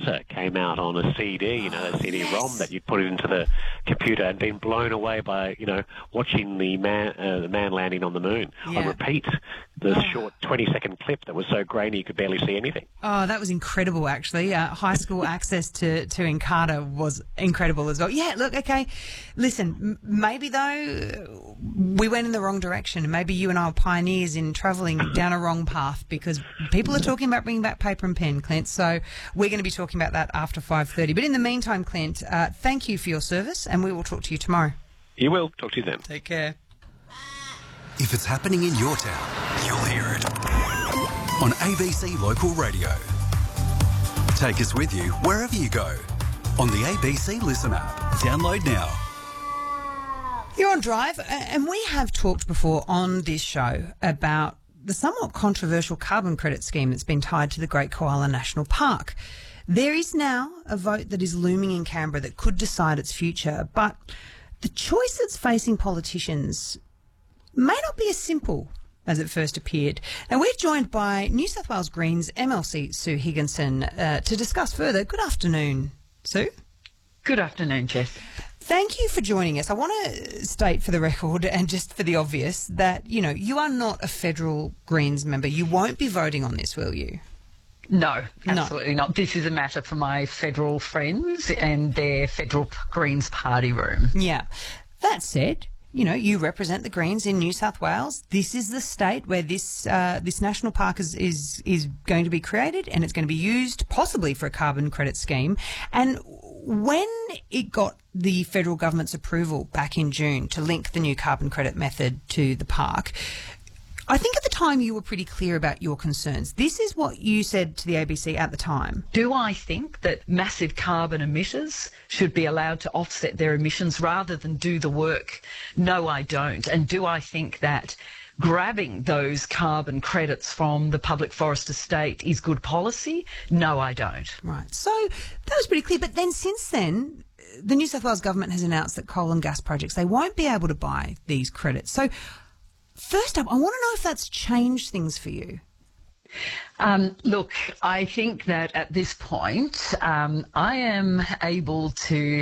data came out on a CD, a CD-ROM that you'd put it into the computer and been blown away by, watching the man landing on the moon on repeat. The short 20-second clip that was so grainy you could barely see anything. Oh, that was incredible, actually. High school access to Encarta was incredible as well. Yeah, look, okay, listen, maybe, though, we went in the wrong direction. Maybe you and I were pioneers in travelling down a wrong path, because people are talking about bringing back paper and pen, Clint, so we're going to be talking about that after 5:30. But in the meantime, Clint, thank you for your service, and we will talk to you tomorrow. You will. Talk to you then. Take care. If it's happening in your town, you'll hear it on ABC Local Radio. Take us with you wherever you go on the ABC Listen app. Download now. You're on Drive, and we have talked before on this show about the somewhat controversial carbon credit scheme that's been tied to the Great Koala National Park. There is now a vote that is looming in Canberra that could decide its future, but the choice that's facing politicians may not be as simple as it first appeared. Now, we're joined by New South Wales Greens MLC Sue Higginson to discuss further. Good afternoon, Sue. Good afternoon, Jess. Thank you for joining us. I want to state for the record, and just for the obvious, that, you are not a federal Greens member. You won't be voting on this, will you? No, absolutely not. This is a matter for my federal friends and their federal Greens party room. Yeah. That said, you represent the Greens in New South Wales. This is the state where this national park is going to be created, and it's going to be used possibly for a carbon credit scheme. And when it got the federal government's approval back in June to link the new carbon credit method to the park, I think at the time you were pretty clear about your concerns. This is what you said to the ABC at the time. Do I think that massive carbon emitters should be allowed to offset their emissions rather than do the work? No, I don't. And do I think that grabbing those carbon credits from the public forest estate is good policy? No, I don't. Right. So that was pretty clear. But then since then, the New South Wales government has announced that coal and gas projects, they won't be able to buy these credits. So first up, I want to know if that's changed things for you. Look, I think that at this point, I am able to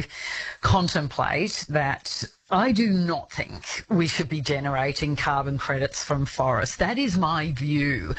contemplate that I do not think we should be generating carbon credits from forests. That is my view.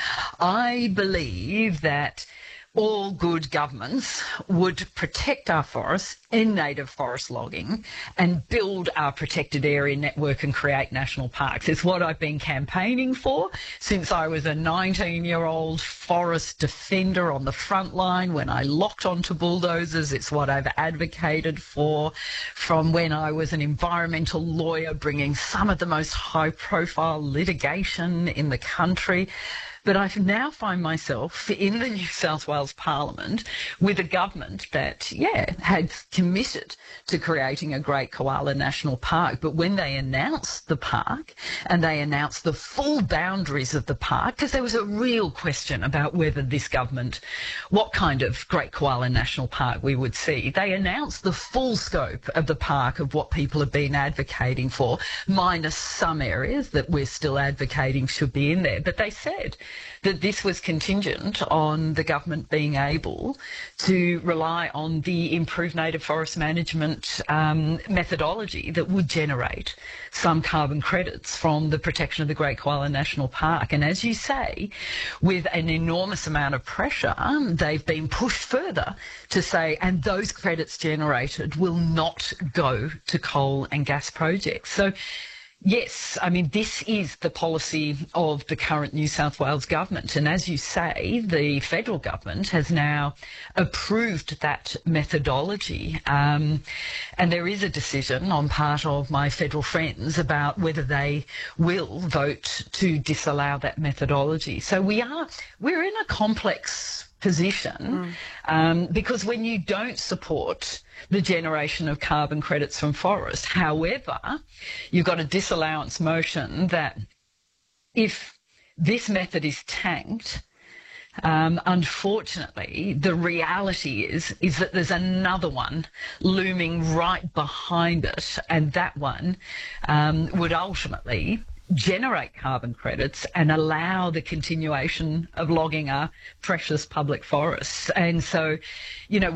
I believe that all good governments would protect our forests in native forest logging and build our protected area network and create national parks. It's what I've been campaigning for since I was a 19-year-old forest defender on the front line when I locked onto bulldozers. It's what I've advocated for from when I was an environmental lawyer bringing some of the most high-profile litigation in the country. But I now find myself in the New South Wales Parliament with a government that, had committed to creating a Great Koala National Park. But when they announced the park and they announced the full boundaries of the park, because there was a real question about whether this government, what kind of Great Koala National Park we would see, they announced the full scope of the park of what people have been advocating for, minus some areas that we're still advocating should be in there. But they said that this was contingent on the government being able to rely on the improved native forest management methodology that would generate some carbon credits from the protection of the Great Koala National Park. And as you say, with an enormous amount of pressure, they've been pushed further to say, and those credits generated will not go to coal and gas projects. So yes, I mean, this is the policy of the current New South Wales government. And as you say, the federal government has now approved that methodology. And there is a decision on part of my federal friends about whether they will vote to disallow that methodology. So we're in a complex position because when you don't support the generation of carbon credits from forests, however, you've got a disallowance motion that if this method is tanked, unfortunately, the reality is that there's another one looming right behind it, and that one would ultimately generate carbon credits and allow the continuation of logging our precious public forests. And so,